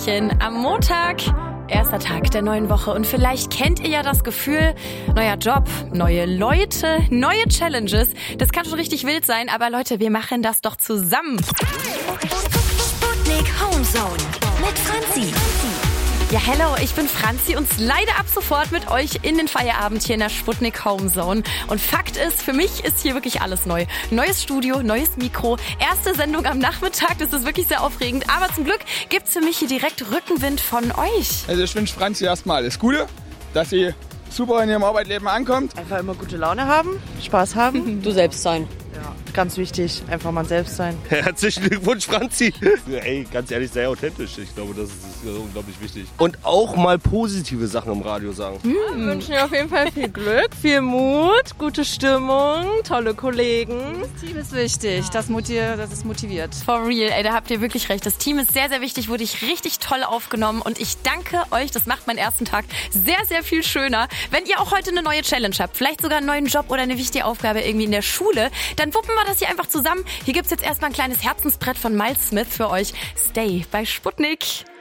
Hallöchen. Am Montag, erster Tag der neuen Woche. Und vielleicht kennt ihr ja das Gefühl, neuer Job, neue Leute, neue Challenges. Das kann schon richtig wild sein, aber Leute, wir machen das doch zusammen. Sputnik Homezone mit Franzi. Ja, hello, ich bin Franzi und slide ab sofort mit euch in den Feierabend hier in der Sputnik Homezone. Und Fakt ist, für mich ist hier wirklich alles neu. Neues Studio, neues Mikro, erste Sendung am Nachmittag, das ist wirklich sehr aufregend. Aber zum Glück gibt's für mich hier direkt Rückenwind von euch. Also ich wünsche Franzi erstmal alles Gute, dass sie super in ihrem Arbeitsleben ankommt. Einfach immer gute Laune haben, Spaß haben. Du selbst sein. Ja, ganz wichtig, einfach mal selbst sein. Herzlichen Glückwunsch, Franzi. Ey, ganz ehrlich, sehr authentisch. Ich glaube, das ist unglaublich wichtig. Und auch mal positive Sachen im Radio sagen. Wir wünschen dir auf jeden Fall viel Glück, viel Mut, gute Stimmung, tolle Kollegen. Das Team ist wichtig, das ist motiviert. For real, ey, da habt ihr wirklich recht. Das Team ist sehr, sehr wichtig, wurde ich richtig toll aufgenommen. Und ich danke euch, das macht meinen ersten Tag sehr, sehr viel schöner. Wenn ihr auch heute eine neue Challenge habt, vielleicht sogar einen neuen Job oder eine wichtige Aufgabe irgendwie in der Schule, dann wuppen wir das hier einfach zusammen. Hier gibt's jetzt erstmal ein kleines Herzensbrett von Miles Smith für euch. Stay bei Sputnik.